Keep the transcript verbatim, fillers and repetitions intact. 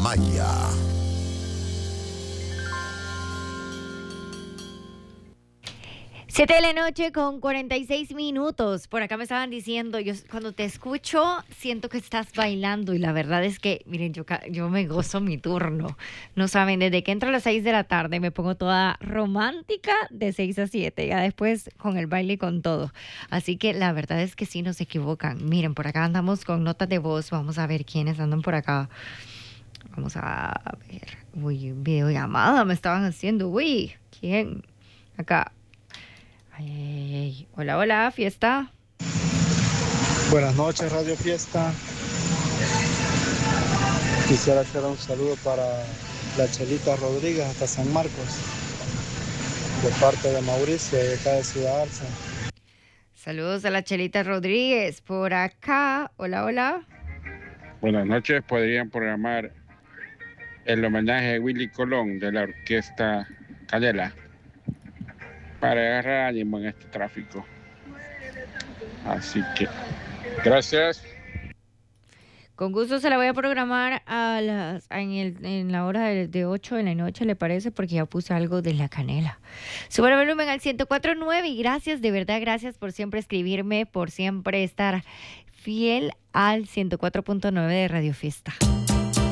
Maya. Siete de la noche con cuarenta y seis minutos. Por acá me estaban diciendo, yo cuando te escucho siento que estás bailando y la verdad es que, miren, yo, ca- yo me gozo mi turno. No saben, desde que entro a las seis de la tarde me pongo toda romántica de seis a siete, ya después con el baile y con todo. Así que la verdad es que sí nos equivocan. Miren, por acá andamos con notas de voz, vamos a ver quiénes andan por acá. Vamos a ver, uy, videollamada me estaban haciendo, uy, ¿quién? Acá. Ay, ay, ay. Hola, hola, fiesta. Buenas noches, Radio Fiesta. Quisiera hacer un saludo para la Chelita Rodríguez hasta San Marcos, de parte de Mauricio, de acá de Ciudad Arce. Saludos a la Chelita Rodríguez por acá. Hola, hola. Buenas noches, podrían programar el homenaje a Willy Colón de la orquesta Canela para agarrar ánimo en este tráfico. Así que, gracias. Con gusto se la voy a programar a las en, el, en la hora de, de ocho de la noche, ¿le parece? Porque ya puse algo de la canela. Sube el volumen al ciento cuatro punto nueve y gracias, de verdad, gracias por siempre escribirme, por siempre estar fiel al ciento cuatro punto nueve de Radio Fiesta.